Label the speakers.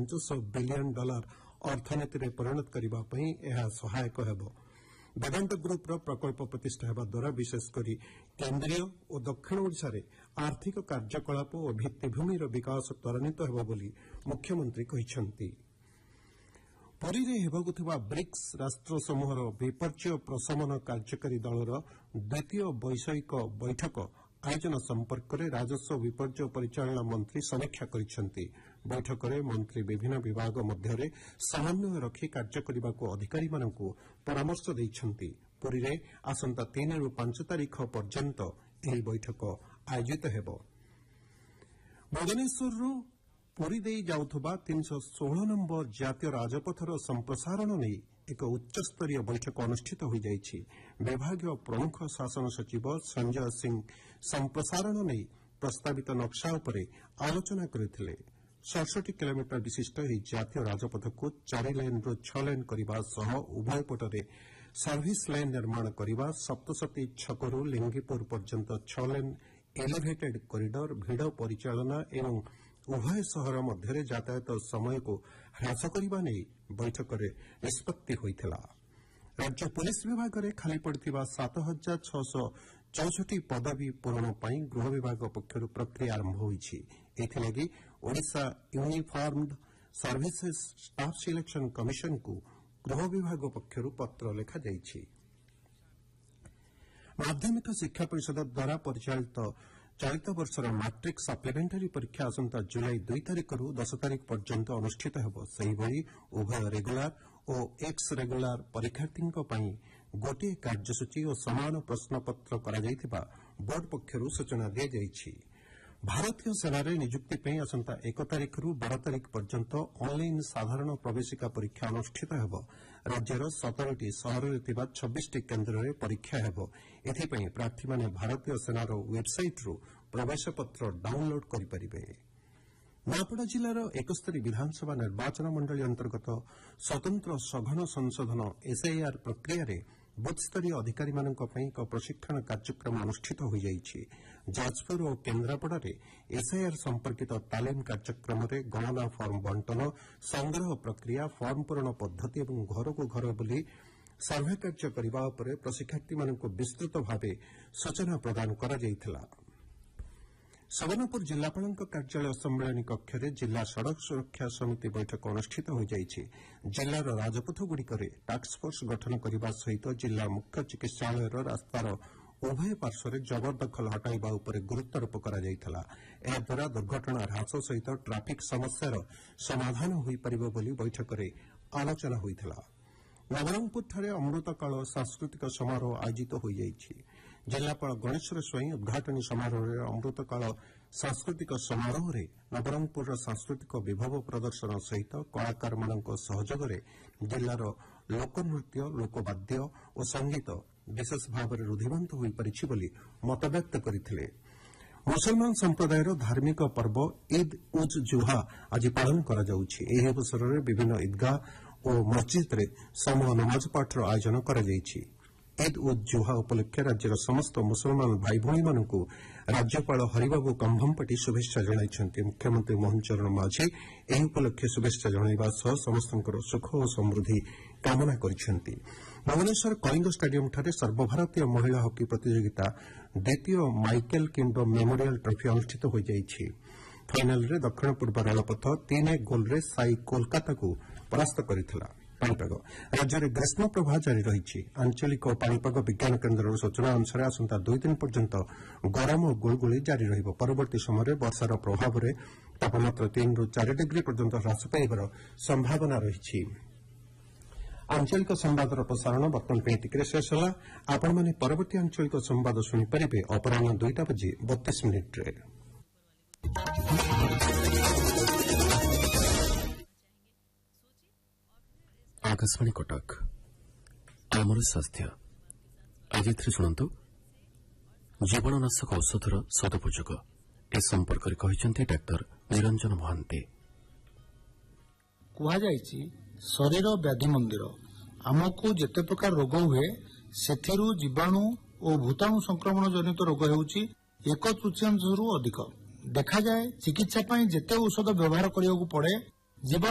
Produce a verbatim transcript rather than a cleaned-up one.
Speaker 1: ପାଞ୍ଚଶହ billion dollar ଅର୍ଥନୀତିରେ ପରିଣତ କରିବା ପାଇଁ ଏହା ସହାୟକ ହେବ। ବେଦାନ୍ତ ଗ୍ରୁପ୍ର ପ୍ରକଳ୍ପ ପ୍ରତିଷ୍ଠା ହେବା ଦ୍ୱାରା ବିଶେଷକରି କେନ୍ଦ୍ରୀୟ ଓ ଦକ୍ଷିଣ ଓଡ଼ିଶାରେ ଆର୍ଥିକ କାର୍ଯ୍ୟକଳାପ ଓ ଭିତ୍ତିଭୂମିର ବିକାଶ ତ୍ୱରାନ୍ୱିତ ହେବ ବୋଲି ମୁଖ୍ୟମନ୍ତ୍ରୀ କହିଛନ୍ତି। ପୁରୀରେ ହେବାକୁ ଥିବା ବ୍ରିକ୍ସ ରାଷ୍ଟ୍ର ସମୂହର ବିପର୍ଯ୍ୟୟ ପ୍ରଶମନ କାର୍ଯ୍ୟକାରୀ ଦଳର ଦ୍ୱିତୀୟ ବୈଷୟିକ ବୈଠକ ଆୟୋଜନ ସମ୍ପର୍କରେ ରାଜସ୍ୱ ବିପର୍ଯ୍ୟୟ ପରିଚାଳନା ମନ୍ତ୍ରୀ ସମୀକ୍ଷା କରିଛନ୍ତି। ବୈଠକରେ ମନ୍ତ୍ରୀ ବିଭିନ୍ନ ବିଭାଗ ମଧ୍ୟରେ ସମନ୍ୱୟ ରଖି କାର୍ଯ୍ୟ କରିବାକୁ ଅଧିକାରୀମାନଙ୍କୁ ପରାମର୍ଶ ଦେଇଛନ୍ତି। ପୁରୀରେ ଆସନ୍ତା ତିନିରୁ ପାଞ୍ଚ ତାରିଖ ପର୍ଯ୍ୟନ୍ତ ଏହି ବୈଠକ ଆୟୋଜିତ ହେବ। ଭୁବନେଶ୍ୱରରୁ ପୁରୀ ଦେଇ ଯାଉଥିବା ତିନିଶହ ଷୋହଳ ନମ୍ବର ଜାତୀୟ ରାଜପଥର ସମ୍ପ୍ରସାରଣ ନେଇ ଏକ ଉଚ୍ଚସ୍ତରୀୟ ବୈଠକ ଅନୁଷ୍ଠିତ ହୋଇଯାଇଛି। ବିଭାଗୀୟ ପ୍ରମୁଖ ଶାସନ ସଚିବ ସଞ୍ଜୟ ସିଂ ସମ୍ପ୍ରସାରଣ ନେଇ ପ୍ରସ୍ତାବିତ ନକ୍ସା ଉପରେ ଆଲୋଚନା କରିଥିଲେ। ସତଷଠି କିଲୋମିଟର ବିଶିଷ୍ଟ ଏହି ଜାତୀୟ ରାଜପଥକୁ ଚାରି ଲେନ୍ରୁ ଛଅ ଲେନ୍ କରିବା ସହ ଉଭୟ ପଟରେ ସର୍ଭିସ୍ ଲେନ୍ ନିର୍ମାଣ କରିବା, ସପ୍ତଶତୀ ଛକରୁ ଲିଙ୍ଗିପୁର ପର୍ଯ୍ୟନ୍ତ ଛଅ ଲେନ୍ ଏଲିଭେଟେଡ୍ କରିଡର, ଭିଡ଼ ପରିଚାଳନା ଏବଂ ଉଭୟ ସହର ମଧ୍ୟରେ ଯାତାୟାତ ସମୟକୁ ହ୍ରାସ କରିବା ନେଇ ବୈଠକରେ ନିଷ୍ପତ୍ତି ହୋଇଥିଲା। ରାଜ୍ୟ ପୁଲିସ୍ ବିଭାଗରେ ଖାଲି ପଡ଼ିଥିବା ସାତ ହଜାର ଛଅଶହ ଚଉଷଠି ପଦବୀ ପୂରଣ ପାଇଁ ଗୃହ ବିଭାଗ ପକ୍ଷରୁ ପ୍ରକ୍ରିୟା ଆରମ୍ଭ ହୋଇଛି। ଏଥିଲାଗି ଓଡ଼ିଶା ୟୁନିଫର୍ମଡ୍ ସର୍ଭିସେସ୍ ଷ୍ଟାଫ୍ ସିଲେକ୍ସନ କମିଶନକୁ ଗୃହ ବିଭାଗ ପକ୍ଷରୁ ପତ୍ର ଲେଖାଯାଇଛି। ମାଧ୍ୟମିକ ଶିକ୍ଷା ପରିଷଦ ଦ୍ୱାରା ପରିଚାଳିତ ଚଳିତ ବର୍ଷର ମାଟ୍ରିକ୍ ସପ୍ଲିମେଣ୍ଟାରୀ ପରୀକ୍ଷା ଆସନ୍ତା ଜୁଲାଇ ଦୁଇ ତାରିଖରୁ ଦଶ ତାରିଖ ପର୍ଯ୍ୟନ୍ତ ଅନୁଷ୍ଠିତ ହେବ। ସେହିଭଳି ଉଭୟ ରେଗୁଲାର ଓ ଏକ୍ସ ରେଗୁଲାର ପରୀକ୍ଷାର୍ଥୀଙ୍କ ପାଇଁ ଗୋଟିଏ କାର୍ଯ୍ୟସୂଚୀ ଓ ସମାନ ପ୍ରଶ୍ନପତ୍ର କରାଯାଇଥିବା ବୋର୍ଡ ପକ୍ଷରୁ ସୂଚନା ଦିଆଯାଇଛି। ଭାରତୀୟ ସେନାରେ ନିଯୁକ୍ତି ପାଇଁ ଆସନ୍ତା ଏକ ତାରିଖରୁ ବାର ତାରିଖ ପର୍ଯ୍ୟନ୍ତ ଅନ୍ଲାଇନ୍ ସାଧାରଣ ପ୍ରବେଶିକା ପରୀକ୍ଷା ଅନୁଷ୍ଠିତ ହେବ। ରାଜ୍ୟର ସତରଟି ସହରରେ ଥିବା ଛବିଶଟି କେନ୍ଦ୍ରରେ ପରୀକ୍ଷା ହେବ। ଏଥିପାଇଁ ପ୍ରାର୍ଥୀମାନେ ଭାରତୀୟ ସେନାର ୱେବ୍ସାଇଟ୍ରୁ ପ୍ରବେଶପତ୍ର ଡାଉନ୍ଲୋଡ୍ କରିପାରିବେ। ନୂଆପଡ଼ା ଜିଲ୍ଲାର ଏକସ୍ତରୀ ବିଧାନସଭା ନିର୍ବାଚନ ମଣ୍ଡଳୀ ଅନ୍ତର୍ଗତ ସ୍ୱତନ୍ତ୍ର ସଘନ ସଂଶୋଧନ ଏସ୍ଆଇଆର୍ ପ୍ରକ୍ରିୟାରେ ବୁଥ୍ସ୍ତରୀୟ ଅଧିକାରୀମାନଙ୍କ ପାଇଁ ଏକ ପ୍ରଶିକ୍ଷଣ କାର୍ଯ୍ୟକ୍ରମ ଅନୁଷ୍ଠିତ ହୋଇଯାଇଛି। ଯାଜପୁର ଓ କେନ୍ଦ୍ରାପଡ଼ାରେ ଏସ୍ଆଇଆର୍ ସମ୍ପର୍କିତ ତାଲିମ କାର୍ଯ୍ୟକ୍ରମରେ ଗଣନା ଫର୍ମ ବଣ୍ଟନ, ସଂଗ୍ରହ ପ୍ରକ୍ରିୟା, ଫର୍ମ ପୂରଣ ପଦ୍ଧତି ଏବଂ ଘରକୁ ଘର ବୁଲି ସର୍ଭେ କାର୍ଯ୍ୟ କରିବା ଉପରେ ପ୍ରଶିକ୍ଷାର୍ଥୀମାନଙ୍କୁ ବିସ୍ତୃତ ଭାବେ ସୂଚନା ପ୍ରଦାନ କରାଯାଇଥିଲା। ସୁବର୍ଣ୍ଣପୁର ଜିଲ୍ଲାପାଳଙ୍କ କାର୍ଯ୍ୟାଳୟ ସମ୍ମିଳନୀ କକ୍ଷରେ ଜିଲ୍ଲା ସଡ଼କ ସୁରକ୍ଷା ସମିତି ବୈଠକ ଅନୁଷ୍ଠିତ ହୋଇଯାଇଛି। ଜିଲ୍ଲାର ରାଜପଥଗୁଡ଼ିକରେ ଟାସ୍କଫୋର୍ସ ଗଠନ କରିବା ସହିତ ଜିଲ୍ଲା ମୁଖ୍ୟ ଚିକିତ୍ସାଳୟର ରାସ୍ତାର ଉଭୟ ପାର୍ଶ୍ୱରେ ଜବରଦଖଲ ହଟାଇବା ଉପରେ ଗୁରୁତ୍ୱାରୋପ କରାଯାଇଥିଲା। ଏହାଦ୍ୱାରା ଦୁର୍ଘଟଣା ହ୍ରାସ ସହିତ ଟ୍ରାଫିକ୍ ସମସ୍ୟାର ସମାଧାନ ହୋଇପାରିବ ବୋଲି ବୈଠକରେ ଆଲୋଚନା ହୋଇଥିଲା। ନବରଙ୍ଗପୁରଠାରେ ଅମୃତକାଳ ସାଂସ୍କୃତିକ ସମାରୋହ ଆୟୋଜିତ ହୋଇଯାଇଛି। ଜିଲ୍ଲାପାଳ ଗଣେଶ୍ୱର ସ୍ୱାଇଁ ଉଦ୍ଘାଟନୀ ସମାରୋହରେ ଅମୃତକାଳ ସାଂସ୍କୃତିକ ସମାରୋହରେ ନବରଙ୍ଗପୁରର ସାଂସ୍କୃତିକ ବିଭବ ପ୍ରଦର୍ଶନ ସହିତ କଳାକାରମାନଙ୍କ ସହଯୋଗରେ ଜିଲ୍ଲାର ଲୋକନୃତ୍ୟ, ଲୋକବାଦ୍ୟ ଓ ସଙ୍ଗୀତ ବିଶେଷ ଭାବରେ ରୁଦ୍ଧିବନ୍ତ ହୋଇପାରିଛି ବୋଲି ମତବ୍ୟକ୍ତ କରିଥିଲେ। ମୁସଲମାନ ସମ୍ପ୍ରଦାୟର ଧାର୍ମିକ ପର୍ବ ଇଦ୍ ଉଜ୍ ଜୁହା ଆଜି ପାଳନ କରାଯାଉଛି। ଏହି ଅବସରରେ ବିଭିନ୍ନ ଇଦ୍ଗାହ ଓ ମସ୍ଜିଦ୍ରେ ସମୂହ ନମାଜ ପାଠର ଆୟୋଜନ କରାଯାଇଛି। ଇଦ୍ ଉଜ୍ ଜୁହା ଉପଲକ୍ଷେ ରାଜ୍ୟର ସମସ୍ତ ମୁସଲମାନ ଭାଇଭଉଣୀମାନଙ୍କୁ ରାଜ୍ୟପାଳ ହରିବାବୁ କମ୍ଭମପଟି ଶୁଭେଚ୍ଛା ଜଣାଇଛନ୍ତି। ମୁଖ୍ୟମନ୍ତ୍ରୀ ମୋହନ ଚରଣ ମାଝୀ ଏହି ଉପଲକ୍ଷେ ଶୁଭେଚ୍ଛା ଜଣାଇବା ସହ ସମସ୍ତଙ୍କର ସୁଖ ଓ ସମୃଦ୍ଧି କାମନା କରିଛନ୍ତି। ଭୁବନେଶ୍ୱର କଳିଙ୍ଗ ଷ୍ଟାଡିୟମ୍ଠାରେ ସର୍ବଭାରତୀୟ ମହିଳା ହକି ପ୍ରତିଯୋଗିତା ଦ୍ୱିତୀୟ ମାଇକେଲ୍ କିମ୍ବର ମେମୋରିଆଲ୍ ଟ୍ରଫି ଅନୁଷ୍ଠିତ ହୋଇଯାଇଛି। ଫାଇନାଲ୍ରେ ଦକ୍ଷିଣ ପୂର୍ବ ରେଳପଥ ତିନି ଏକ ଗୋଲ୍ରେ ସାଇ କୋଲକାତାକୁ ପରାସ୍ତ କରିଥିଲା। ପାଣିପାଗ ରାଜ୍ୟରେ ଗ୍ରୀଷ୍ମ ପ୍ରବାହ ଜାରି ରହିଛି। ଆଞ୍ଚଳିକ ପାଣିପାଗ ବିଜ୍ଞାନ କେନ୍ଦ୍ରର ସୂଚନା ଅନୁସାରେ ଆସନ୍ତା ଦୁଇ ଦିନ ପର୍ଯ୍ୟନ୍ତ ଗରମ ଓ ଗୁଳୁଗୁଳି ଜାରି ରହିବ। ପରବର୍ତ୍ତୀ ସମୟରେ ବର୍ଷାର ପ୍ରଭାବରେ ତାପମାତ୍ରା ତିନିରୁ ଚାରି ଡିଗ୍ରୀ ପର୍ଯ୍ୟନ୍ତ ହ୍ରାସ ପାଇବାର ସମ୍ଭାବନା ରହିଛି। ଆଞ୍ଚଳିକ ସମ୍ବାଦର ପ୍ରସାରଣ ବର୍ତ୍ତମାନ ପାଇଁ ଏତିକିରେ ଶେଷ ହେଲା। ଆପଣମାନେ ପରବର୍ତ୍ତୀ ଆଞ୍ଚଳିକ ସମ୍ବାଦ ଶୁଣିପାରିବେ ଅପରାହ୍ନ ଦୁଇଟା ବାଜି ବତିଶ ମିନିଟ୍ରେ।
Speaker 2: आकाशवाणी कटक आमर स्वास्थ्य आज शुणु जीवननाशक औषधर सदुपयोग ए संपर्क में डाक्टर निरंजन महांती।
Speaker 3: कुहाଯାଇଛି शरीर व्याधि मंदिर आमको जेते प्रकार रोग हुए सेथिरु जीवाणु और भूताणु संक्रमण जनित रोग हेउची एक तृतीयांश अधिक देखा जाए। चिकित्सा जेते औषध व्यवहार करने पड़े जीवन